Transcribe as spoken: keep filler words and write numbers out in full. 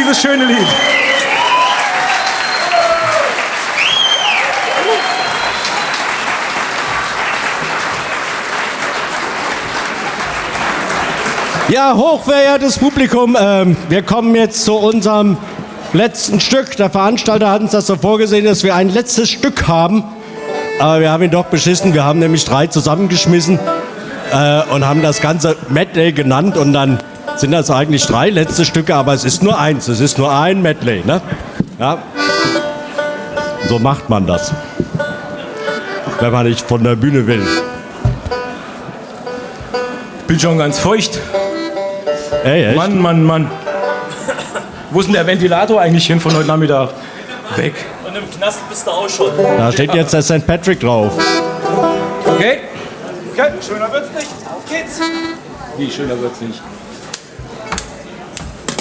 dieses schöne Lied. Ja, hochverehrtes Publikum, ähm, wir kommen jetzt zu unserem letzten Stück. Der Veranstalter hat uns das so vorgesehen, dass wir ein letztes Stück haben. Aber wir haben ihn doch beschissen. Wir haben nämlich drei zusammengeschmissen äh, und haben das ganze Medley genannt. Und dann sind das eigentlich drei letzte Stücke, aber es ist nur eins. Es ist nur ein Medley, ne? Ja. So macht man das, wenn man nicht von der Bühne will. Bin schon ganz feucht. Ey, echt? Mann, Mann, Mann. Wo ist denn der Ventilator eigentlich hin von heute Nachmittag? Weg. Und im Knast bist du auch schon. Da steht jetzt der Sankt Patrick drauf. Okay. Okay, schöner wird's nicht. Auf geht's. Wie, schöner wird's nicht?